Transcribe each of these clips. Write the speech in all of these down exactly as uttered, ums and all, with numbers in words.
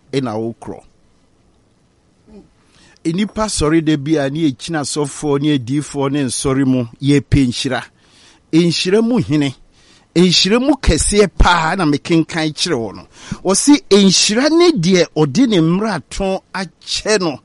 ena wokro enipa sorry de bia na echina sofo na edifo na nsori mu ye penhyira enhyira mu hene enhyira mu kese pa na mekenkan kire wo no wo si enhyira ne de odi ne mraton ache no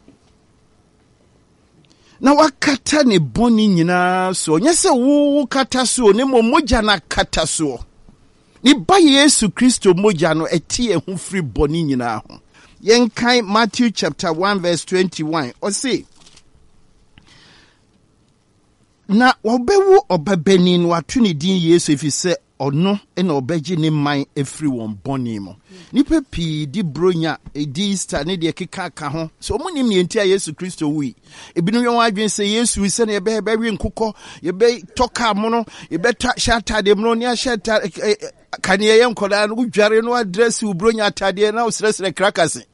na wakata ne boni nyina so nyese wo kata so ne moja na kata so ni ba Yesu Kristo moja no eti ehu free boni nyina ho. Yenkai Matthew chapter one verse twenty-one. Or say, na obewu obabeni no atuni din Yesu if you say ono ena obeji ne man everyone boni mo. Nipa pi di bronya e di Easter ne de keka ka ho. So mo nim ne ntia Yesu Kristo wi. Ebinu yon adwen say Yesu wi se na ye be be wi nkukọ, ye be toka mo no, ye be shata de mo ne shata kaniye yen koda no dware no address u bronya atade na usresre krakase.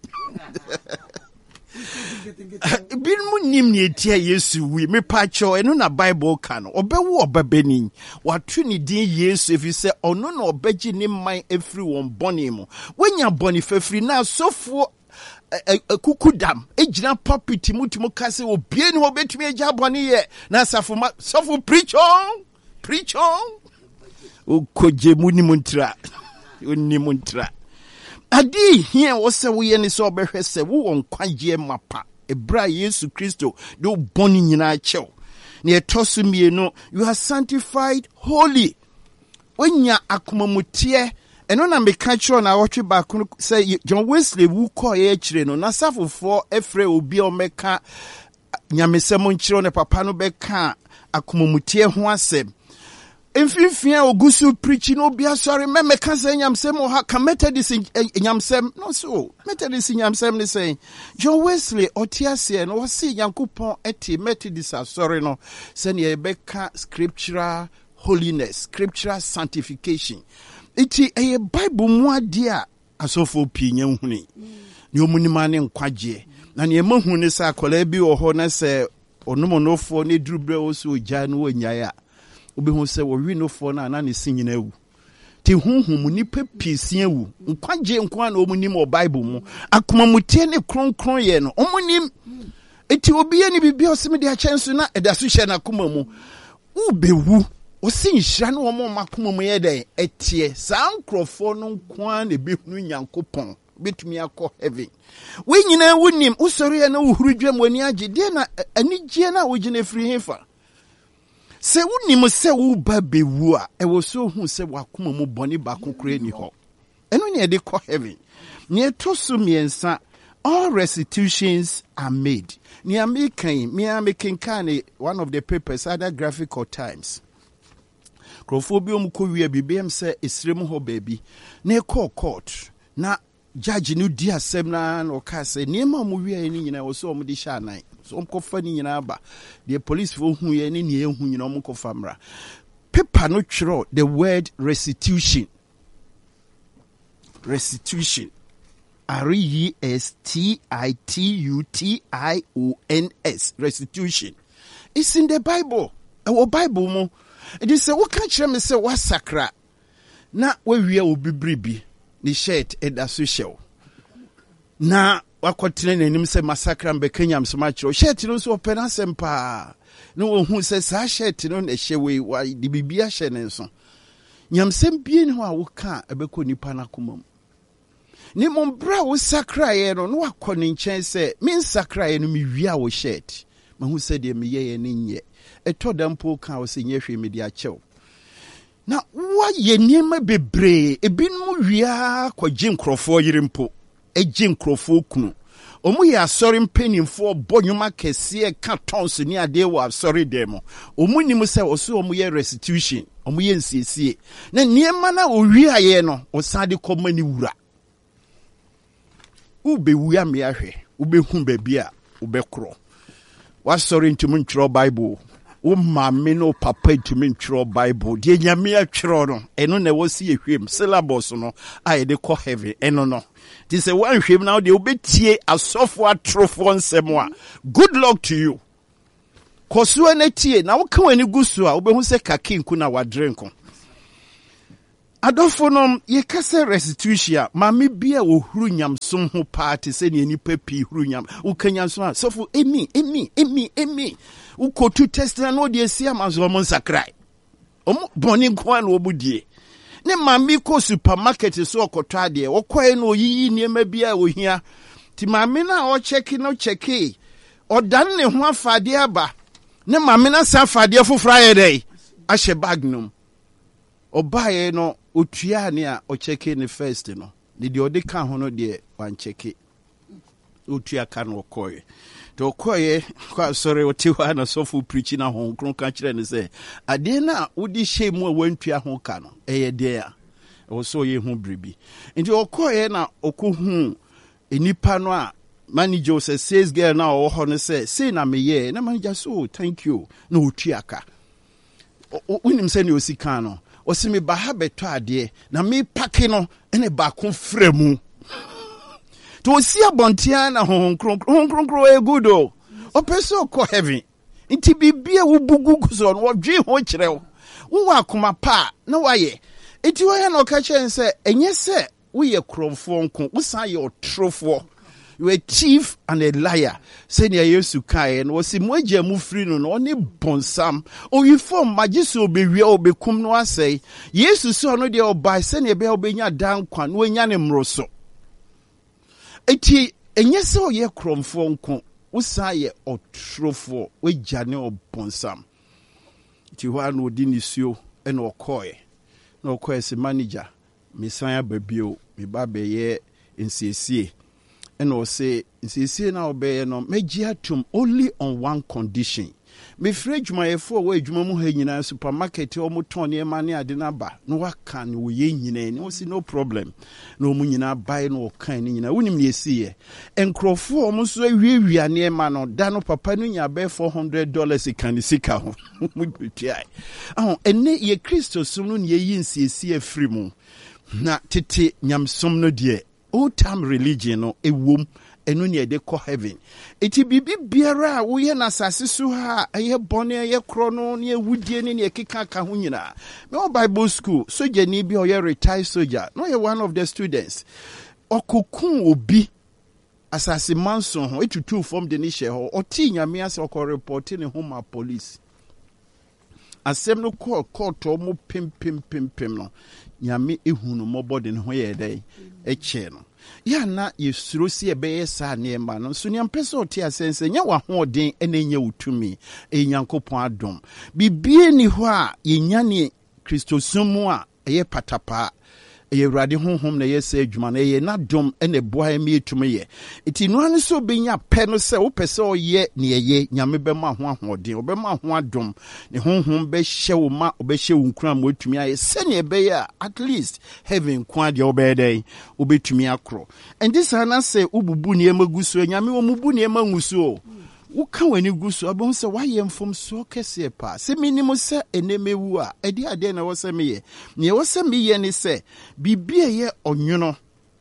Bin mu nim ne etia Yesu wi me pacho eno na Bible ka no obewu obabeni watu ni din Yesu if you say ono na obeji ne man everyone boni mu wenya boni fafiri na sofo kukudam ejina puppet mutimu kase obie ni obetumi eja boni ye na safo sofo preach on preach on o koje muni muntra onni muntra adi here wo se wo ye ni so obehwe se wo won kwaje mapa ebra Yesu Kristo do boni nyina chew na etosu mienu you are sanctified holy onya akomamutie eno na meka chiro na wotwe ba ko say John Wesley wu ko ye chire no na safofo efre obi o meka nyamesem nchiro ne papa no beka akomamutie ho asem Enfifia ogusu preaching no bia sorry me me kan say nyamsem o ha ka methodist nyamsem no so methodist nyamsem ne say John Wesley otiase no wasi yankopon eti methodist sorry no say ne beka scriptural holiness scriptural sanctification iti e Bible mu ade a asofo pinya huni ne omunima ne nkwaje na ne mahu ne sa akola bi wo ho na say onomonofo ne durubre wo so gya no wanyaya obehu se wo wi no fo na na ne sinyina ewu ti hunhum nipa piesia ewu nkwaje nkwa na omunim o Bible mu akomamutie ne kronkron ye no omunim eti obi ye ne bibia oseme de achenso na edaso hye na akomamu ubewu osinhira na omo makomamu ye den etie saa nkrofo no nkwa na behunu nyankopon betumi akọ heaven we nyina wunim usori na uhuru dwam wani age de na anigye na wogine free hefa se unim se wo ba bewu a e wo so hu se wakoma mu boni ba kokore ni ho eno ne de ko heaven ne to so miensa all restitutions are made ne american me american kan one of the papers either Graphic or Times crofobia mu ko wi abibem se esrem ho baby ne call court na judge no di asem na no ka se ne ma mu wi ani nyina wo so mu di sha nine so omkofa ni nyina ba the police for hu ye ni ne hu nyina omkofa mra paper no twiro the word restitution restitution R E S T I T U T I O N S restitution it's in the Bible our Bible mo it is say what can you me say what sakra na we wi obi bribi ni shirt edaso show na wakotene nanim se massacre mbekenya msomachiro shirt no so opena sempa no ohu se sa shirt no na hyewe wa di bibia hye ne nso nyamsem bie ne ho a woka ebeko nipa na komam ni mombra wo sakra ye no no wakone nchen se min sakra ye no mi wia wo shirt mahu se de me ye ye ne nye etodampo ka wo se nyehwe me di achew na wa ye niema bebre ebinmu wia kwa jinkrofo yirimpo ejin krofo kunu omu ya sorry mpenimfo bonyuma kese ka tons ni ade wa sorry demo omu nim se oso omu ye restitution omu ye nsiesie na niema na owia ye no osade komani wura ube wia me ahwe ube hu babia ube kro wa sorry ntumi ntro Bible o mame no papa ntumi ntro Bible de nyame atwero no eno na wosi ehwem syllabus no a de ko heaven eno no ti se wan hwem na de obetie asofo atrofo nsemo a good luck to you koso na tie na wo kan wani gusu a obehu se kakinku na wadrenko Adofonom ye kase restitution mami bia wo huru nyamsom ho party se ne nipa pi huru nyam wo kanyansom sofo emi emi emi emi wo kotu test na no de sia manzo mo nsakrai omo boni kwa na obudie ne mami ko supermarket so okoto ade wo kwae na oyiyi niema bia wo hia ti mami na o check no check o dan ne ho afade aba ne mami na sa afade fofra ye dai a hye bag num obaye no otua ne a o check ne first no ne de odi ka ho no de wan check otua ka no koye to koye kwa sorry o tiwa na sofu preach na ho kron ka kire ne se ade na odi hye mu a wantua ho ka no eye de a o so ye hu bribi nti o koye na okohu enipa no a manager say sales girl na o ho no say say na me ye na manager so thank you na otua ka unim se ne osika no o si me ba ha beto ade na me pake no ene ba ko fremu to si abontia na hon kron kron kron kron e good o o peso ko heaven nti bibia wo bugu so no dwe ho kire wo wo akoma pa na waye enti wo ya no ka chen se enye se wo ye kromfo nko wo san ye otrofo you a thief and a liar. Say near Yesu kai and was in wager mu free no only bonsam. O you form magiso be real be cum no say. Yesu so no de by send a bell be nya down kwan when yanem rosso. Eti enye se o ye kromfo nko wo san ye otrofo we jane o bonsam. Ti wa no di nisuo e no koye. No koye se manager. Me san babio me ba be ye nsiesie. And will say, see now, be no, megia tum only on one condition. Me fridge my four way, Jumu Hena supermarket or Mutoni money at dinaba. No, what can we yin? No, see no problem. No, Munina buy no kind in a winning ye see. And crow four almost so we are near man or Dano Papanunya bear four hundred dollars a candy sick out. Oh, and ye Christo soon ye yin see see a free moon. Na tete nyam somno dear. Old time religion no a womb and when ye de call heaven. It be biara we na sasisu ha aye bone aye krono ne wudie ne ne kika ka ho nyina. No Bible school soldier ni bi o ye retired soldier. No ye one of the students. Okokun obi asasi manson ho etutu from the niche ho oti nyame ase okọ report ne home police. Asem no call court o mo pim pim pim pim no. Nyame ehunu mobode ne ho ye dai eche no ya na yesuro si ebe sa ne ma no so nyam pese oti asense nya wa ho den ene nya utumi e nyankopon adom bibie ni ho a yenya ne kristosumu a eye patapa eye wrade honhom na yese adwuma na eye na dom ene boa emi etumi ye eti no an so benya pe no se wo pese oye ne eye nyame be ma ho ahoden obe ma ho adom ne honhom be hye wo ma obe hye wo nkura mo etumi aye se ne be ya at least heaven kwa de obe dey obetumi akro and this ana say ububu ne emaguso nyame wo mubu ne emanguso wo ka wani guso abon se waye mfom so kese pa se minimo se enemewu a edi ade na wo se meye ne wo se meye ne se bibie ye onwono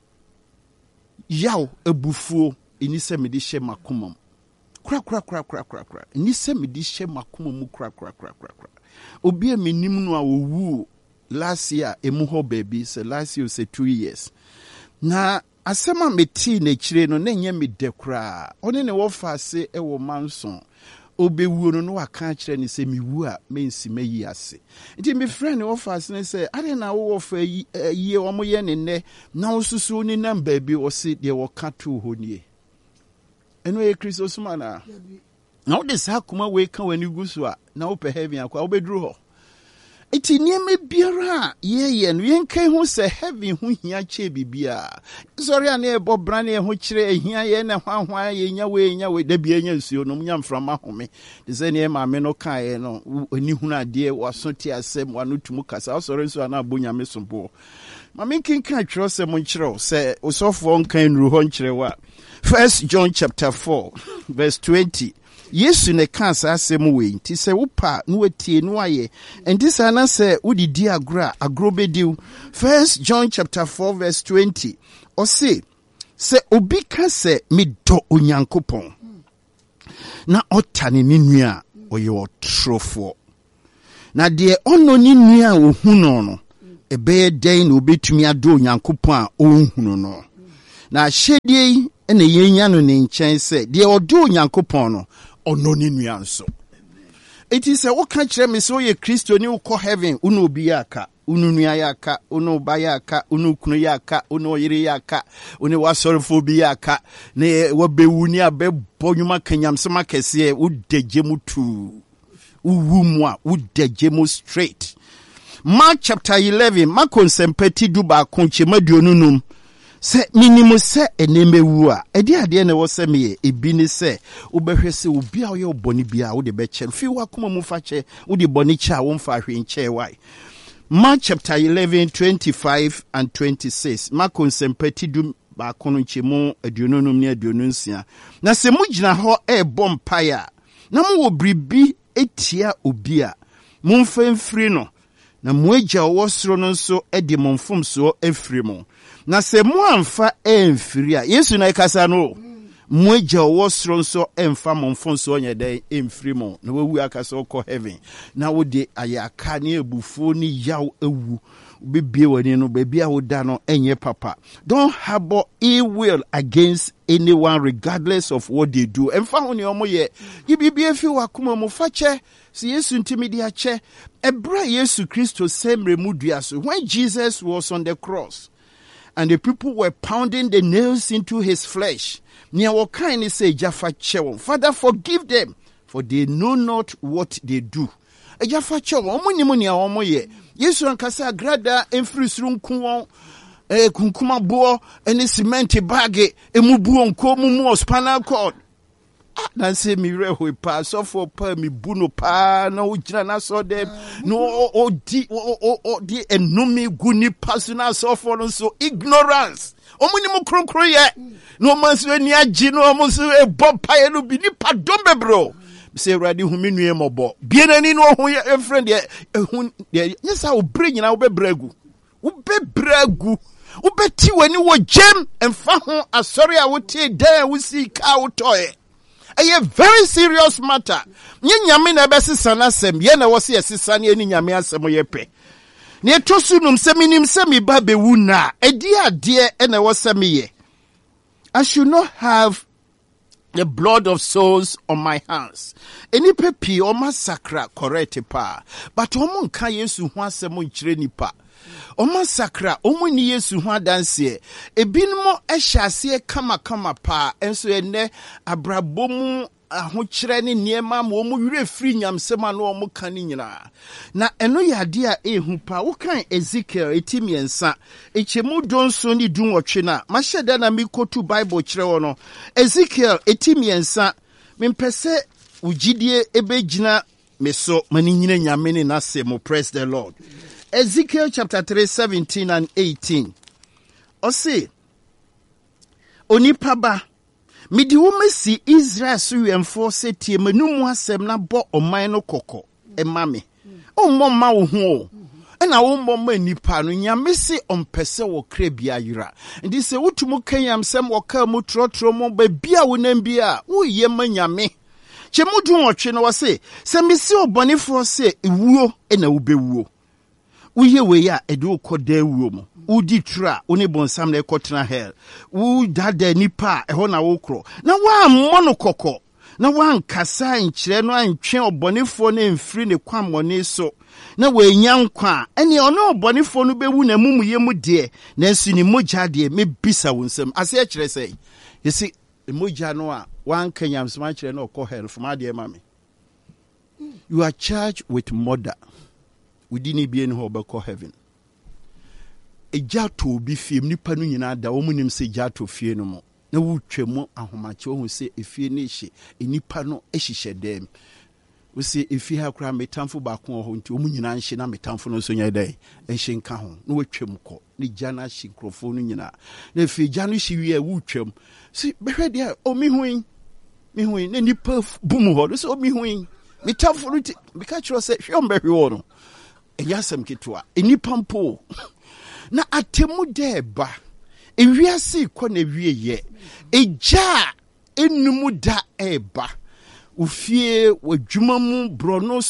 yaw ebufuo eni se me di hye makomam kra kra kra kra kra kra eni se me di hye makomam kra kra kra kra kra obi eminim no a owu last year emu ho baby se last year se two years na asema meti na kire no na nya me dekra one ne wo fa se e wo manson obewu no no waka kire ne se mewu a mensi mayi ase nti me friend wo fa se ne se ade na wo fa yi o mo ye ne ne na wo susu ni namba bi o se de wo ka to ho nie eno e Kristo suma na na wo de sa kuma we ka wani gusu a na wo pe heaven akwa wo bedru ho iti nieme biara ye ye no yenkai ho se heaven ho hia che bibia sorry ana e bobra na e ho kire ehia ye na hwanhwan ye nya we nya we da bia nya nsuo no nya mframa home de se ne ma me no kan ye no ani hunu ade waso ti asem wano tumu kasa sorry nso ana abonya me sombo ma me kinkan twero se mo nkire se osofo nkan nru ho nkire wa First John chapter four verse twenty. Yesu ne kansa asem we nti se wo pa no atie no aye enti sa na se wo didi agro agro bediw. First John chapter four verse twenty o se se obi ka se me do onyankopon na otane ni nua oye otrofo na de ono ni nua wo hu no no ebe den no betumi ado Onyankopɔn a onhunu no na hyedie ene yenya no ne nkyɛn sɛ de odo Onyankopɔn no ɔno ne nua nso eti sɛ wo ka kyerɛ me sɛ wo yɛ Kristo ni wo kɔ heaven uno obi aka uno nua yaka uno ba yaka uno kunu yaka uno yire yaka uno wasorfo bi yaka ne wabewu ni abɛbɔ nwuma kanyamsɛm akɛse wo dagye mu tu wo mu a wo dagye mu straight. Mark chapter eleven makonsempati du ba konche maduonunum se minimu se enemewu a edi ade na wo se me ebi ni se wo behwe se obi a wo ye oboni bia wo de be che fi wa kuma mu fa che wo de boni che a wo mfa hwe nche wai. Mark chapter eleven twenty-five and twenty-six makonsempati du ba konche mu aduonunum ne aduonunsia na se mu gina ho e bom paya na mu wo bribi etia obi a mu mfamfiri no na mueja wosro no nso edi monfom so efiri mo na se mu amfa emfiri a Yesu na ikasa no mueja wosro nso emfa monfom so onye den emfiri mo na wawu akasa okọ heaven na wo de ayaka ne ebufuo ni yaw ewu bibie wani no baby a wo da no enye papa. Don't harbor ill will against anyone regardless of what they do. Emfa ho ne omo ye yibibie fi wakoma mu fache si Yesu ntimi di ache ebra Yesu Christo semre mudua so when Jesus was on the cross and the people were pounding the nails into his flesh near what kind of say Jaffa chewo Father forgive them for they know not what they do. Jaffa chewo omo ni mu ne omo ye Yesu ankasa grada emfiri suru nkuwon eh kunkuma bo ene cement bag emubuo nko mu spinal cord na se mi reho pa so for pa mi buno pa na ojina na so dem no o di o o di enumi guni personal so for no so ignorance omuni mu kronkro ye no manso ani agi no mo so e bob pa ye no bi ni pa dombe bro say ready hu me nue mobo bie nani no ho ye friend ye hu ye yesa wo bre nyina wo be bragu wo be bragu wo beti wani wo gem emfa ho asori a wo tie dan wo si ka wo toye a very serious matter. Nye nyame na besisa na sem ye na wo se yesisa ne ani nyame asem ye pe ne tosu num se minim se mi ba bewu na edi ade e na wo se me ye. I should not have the blood of souls on my hands. Eni pepi o massacre correct pa but o mo nka Yesu ho asem nkyire nipa o massacre o mo ni Yesu ho adanse ebinmo ehyase kama kama pa enso ene abrabomu ahokyere ne niema ma o mo wire firi nyamsema na o mo kan nyina na eno yade a ehu pa wo kan Ezekiel etimiensa echemu donso ni dunwotwe na mahyeda na mikotu Bible kyerɛ wo no Ezekiel etimiensa mempese ugidie ebegina meso mani nyina nyame ne na se mo praise the Lord. Ezekiel chapter three seventeen and eighteen. Ose Onipaba midi wo mesi Israel so yemfo setie manum asem na bo oman no kokko ema me o mo ma wo ho na wo mo ma nipa no nyame se ompese wo kra bia yira ndi se wotumu kanyam sem wo ka mu trotro mo ba bia wo nam bia wo ye ma nyame chemudu wotwe no wo se se mesi obonefo se ewuo na wo bewuo uye we ya edu koda wuo mu udi tra oni bonsam na ekotena hell u dada nipa eho na wo kro na wa mono kokko na wa nkasa nkyere no antwe obonefo na mfiri ne kwamone so na we nyankwa ene ono obonefo no bewu na mumuye mu de na nsu ni mogya de me bisa wonsam ase akire sei yesi mogya no a wan kanyamsma akire na okọ hell fuma de mame you are charged with murder. We didn't be in Hobako heaven. A jato be fim nipa no nyina da wo munim se jato fie no mo na wo twemo ahomache wo se efie ne hye enipa no ehihye dem wo se efie ha kra metamfo ba ko ho nti wo nyina nhye na metamfo no so nya dai ehye nka ho na wo twem ko ne jana hye krofo no nyina na efie jano hye wie wo twem si behwe dia o mi huin mi huin ne nipa bum ho so mi huin metamfo no bika chiro se hwe ombehwe wo no eyasem kitwa enipa mpo na atemu deba ewiase ko na wieye eja enumu da eba ufie wadwuma mu bronos nipa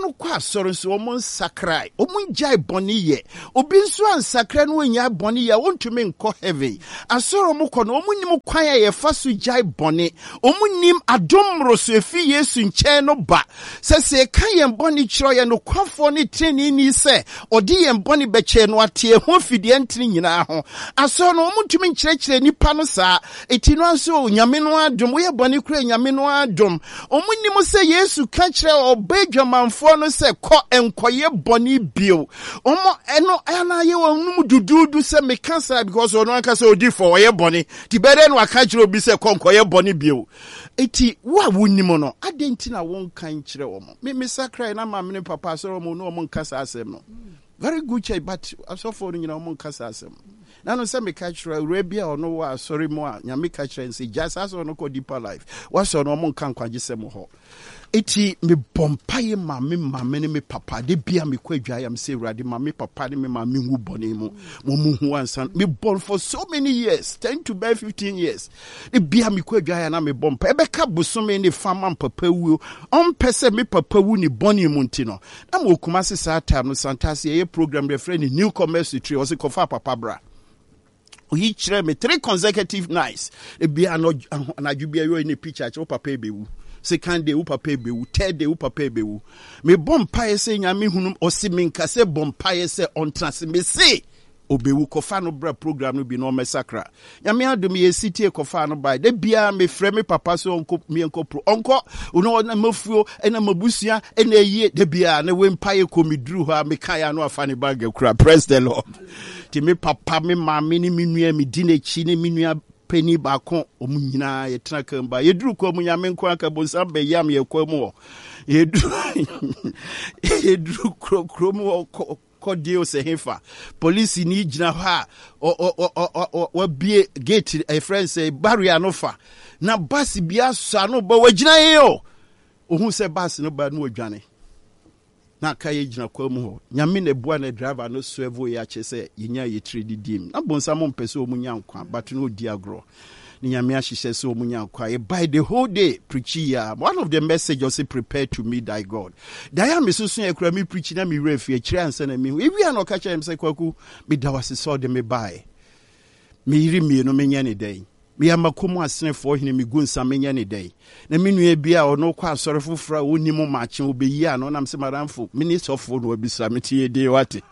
no kwa soro so omo nsakrai omo njai boni ye obi nso ansakra no nya boni ye wontumi nkɔ heaven asoro mo kɔ no omo nim kwan ya ye fa so jai boni omo nim adom roso efi Yesu nkyɛn no ba sɛ sɛ ka ye boni kyerɛ ye no kwafo ne treni ni sɛ odi ye boni bɛkyɛ no ate ho fidie ntini nyina ho asoro no omo ntumi nkyerɛkyerɛ nipa no saa eti no nso nyame no adom wo ye boni kura nyame no adom omo nim sɛ Yesu ka kyerɛ obedwamanfo no sɛ kɔ enkoye boni bio omo eno ana ye wonum dududu sɛ meka saa because ono aka sɛ odi for ye boni ti bere no aka kyerɛ obi sɛ kɔ enkoye boni bio eti wo a wonim no adenti na won kan kyerɛ wo mo me me sakra na ma me papa so mo no mo nka saa asɛm no very good church but asofo no nyina mo nka saa asɛm na no sɛ me ka kyerɛ urabia ono wa sorry mo a nyame ka kyerɛ nsi just as ono kɔ deeper life wa so no mo nka nkwaje sɛ mo ho eti me bompaye ma me ma me ne me papa de bia me kwa adwa am say urade ma me papa ne me ma me hu bɔne mu mo mu hu ansan me born for so many years ten to by fifteen years de bia me kwa adwa na me bompa e be ka bosome ne fama papa wu on pese me papa wu ni bɔne mu ntino na mo kuma se saa time no santase ye program de friend newcomers tree o se kofa papa bra he kyerɛ me three consecutive nights e bia no anadwubia yo in picture che papa e be wu second day, upa pay be, third day, upa pay be. Me bon paye se nyame hunum osi minka se bon paye se on trans me se obewu kofa no bra program no bi no mesakra. Nyame adom ye city kofa no by. De bia me frɛ me papa so onko me enko pro. Onko uno na mafuo ena mabusua ena ye de bia na we mpaye komidru ha me kaya no afane bag kura. Praise the Lord. Ti me papa me maame ni me nua me di na chi ni me nua penny bakon omu nyina ye tena kamba ye duru ko mu nyame nko aka bonsa be yam ye kwa mu ye duru ye duru kro kro mu ko dio se hefa police ni gyina ha o o o o bie gate a friend say barrier no fa na bus bia so no ba wagyina ye o ohun se bus no ba no odwane na ka ye gyina kwa mu ho nyame na bua na driver no swervo ya che se yenya ye trade dim na bonsa mo mpese o munya nkwa but no di agro ni nyame ahihye se o munya nkwa e by the whole day preach ya one of the message also prepare to meet thy God da ya me susu e kura me preach na me refi e kire ansa na me hu e wi an o ka kire me se kwaku me da wase so de me buy me yiri me no menya ne dai me amakomu asenefo hene me gunsa menya ne dai na me nua bia ono kwa asore fofora oni mo maache obeyi ano nam se maramfo minisofo no abisa metie de wate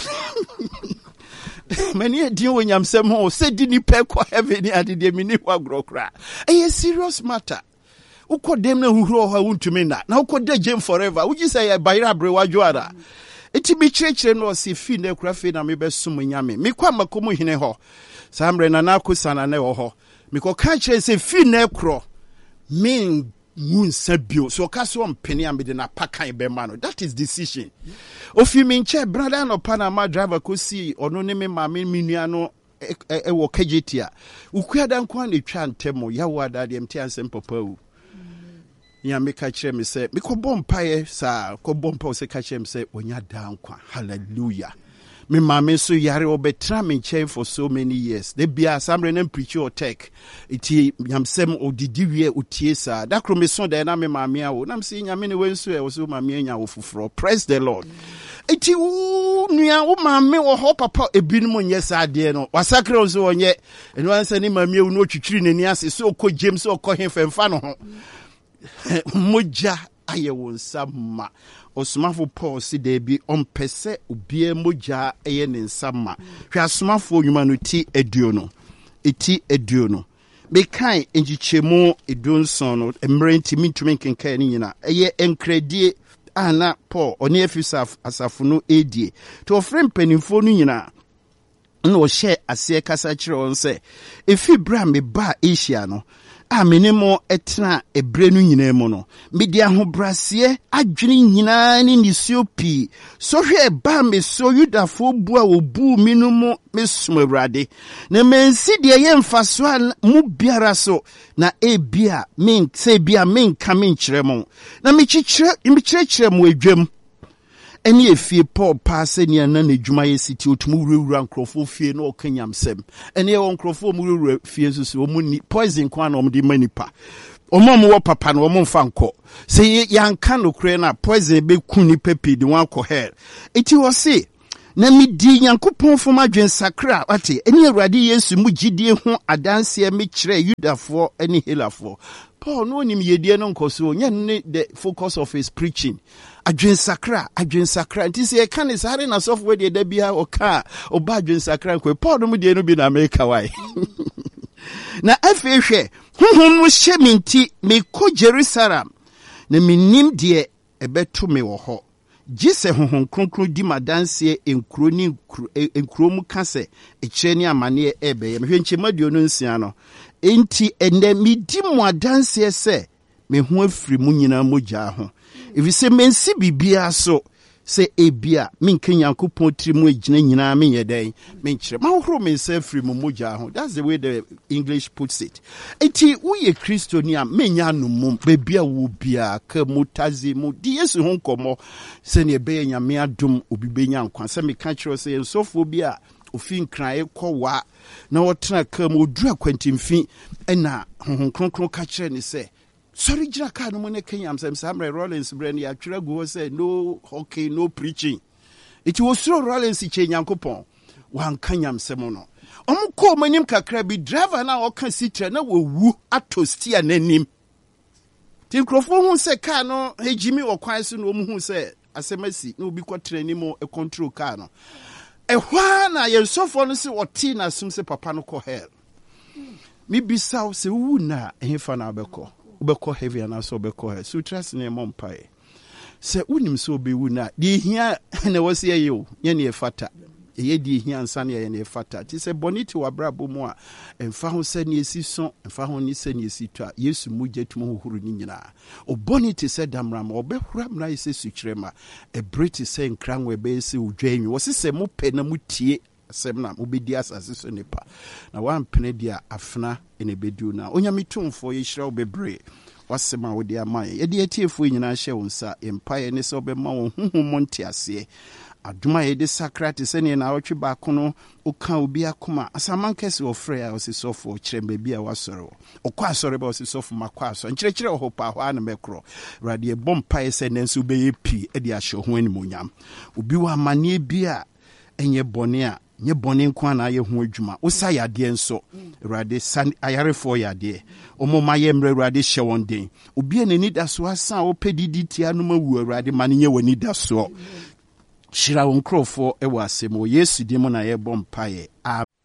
many a deal when yam sem ho se di ni pe kwa heaven ade de mini wa grokra e serious matter uko dem na huhuro ha untumi na na uko de gem forever uji say e bayra bre wajoara eti bi kyerɛkyerɛ no se fi na kura fe na me be sum nyame me kwa makomu hene ho samre na na kusana na wo ho me ko ka kyerɛ se fi na kro min mun sabio so ka so mpene am de na pakan be ma no that is decision ofi min che brother no panama driver ko si ono ne me ma me nua no e wo kagetia ukua dan kwa na twa ntemo ya wo ada de mte ansem papa wu ya me ka kyerɛ me se me ko bompae sa ko bompa o se ka kyerɛ me se onya dan kwa hallelujah me mama so yare obetra me nkyɛn for so many years they be asamre na preach or tech iti nyamsem odidi wie otie sa da kro me so da na me mama awo na me se nyame ne wenso e wo so mama anya wo foforo praise the Lord iti wo nua wo mama wo ho papa ebinum nyɛ sa de no wasakre on so onye eno ansa ni mama ewu no twitwiri nani ase so okɔ James okɔ hemfemfa no ho moja aye wo nsama osumafo Paul si de bi ompese obie moja eye ne nsama hwe asumafo nwuma no ti eduo no eti eduo no be kan enjichemu edunson no emre ntimi ntumi kenkan ni nyina eye enkredie ana Paul oni afisaf asafo no edie to ofrem panimfo no nyina na o share ase kasa kire on se efi bra me ba Asia no a menemo etna ebrenu nyina mu no medi ahobrase adwene nyina ni nisiopi so hwe ba me so yudafo bu a obu minumu mesum awrade na mensi de ye mfaso a mu biara so na ebia men se bia men ka men kyerɛ mo na me kyekere me kyerɛkyerɛ mo adwam eni efie Paul paase ni ana na dwuma ye city otumu wurawura nkrofo fie na okanyam sem eni e won nkrofo mu wurawura fie susu omu ni poison kwa na omde manipa Omo mo papa no omo mfa nko. Se yanka no kure na poison be kuni pepi di wan ko hell. Eti wo se na mi di Nyankopɔn fom adwen sakra ate eni Awurade Yesu mu gidie ho adanse me kire Yudafo eni Helafo. Paul no nim yedie no nkoso nya ne the focus of his preaching. Adwen sakra, adwen sakra. Nti se e kan is hare na software de da bia o ka oba adwen sakra ko Paul no mu de no bi na America why. Na afi hwe honhom no hye me nti me ko Jerusalem na menim de ebeto me wo ho. Jise honhom kronkron di madanse enkuro ni enkuro mu kase ekire ni amane ebe me hwe nche maduo no nsia no enti ene mi di mu adanse se me ho afiri mu nyina mogya ho if se mensi bibia so se ebia min Nyankopɔn tiri mu egina nyina me yeden me nkire ma horo me se afiri mu mogya ho. That's the way the English puts it. Enti uye Kristo ni a menya no mum bebia wo bia ka mutazi mu di Yesu ho nkomo se ne be nyame adom obi benya nkwa se me ka kire se ensofo bia ofin kran ekwa na wotena ka mu odura kwantimfi na honhom kronkron ka kire ni se sorry jira ka no ne Kenyam Sam Samuel Rollins brand ya twere go say no okay no preaching. It was so Rollins che Nyankopɔn wan Kenyam Sam no. Om ko manim kakra bi driver na o kan sitra na wo wu atostia nanim. Tin krofo hu se ka no hejimi okwan so no mu hu se asemasi na obi kwatra ni mo e control car no. E hwa na ye sofo no se oti na sum se papa no ko hell. Mi bisaw se wu na ehfa na abekɔ. Ubeko heavy and also beko he so trust ne mompae se unim so be wu na di hia na wose ye yo ye ne fata ye di hia nsa ne ye ne fata ti se boniti wa brabo mu a emfa ho se ne esi so emfa ho ni se ne esi twa Yesu mu jetum hohuru ni nyina o boniti se damram obehura mra ise sukrema e briti se nkranwe be ese udwanwi wose se mu pe na mu tie asem na obedi asase so nipa na wan pene dia afna ene bedu na onyame tumfo ye hira obebre wasema wo dia man ye de atiefo nyina hye wonsa empire ne so be ma wo huhum ntiase aduma ye de sakrate se ne na wotwe ba kono oka obi akoma asamankese ofre ya osisofo kirembe bia wasoro okwa asore ba osisofo makwa aso nkirekire ohopa ho ana mekro rade bompa se ne nso be ye pi e de ahye ho animonyam obi wa mane bia enye bone a nye bone nko na ye ho adwuma usa yade nso Awurade san ayarefo yade omoma ye mre Awurade hye won den obi anani da so asan opedidi tia no mawu Awurade mane nye wani da so shira won krofo e wa asem Yesu di mo na ye bompa ye.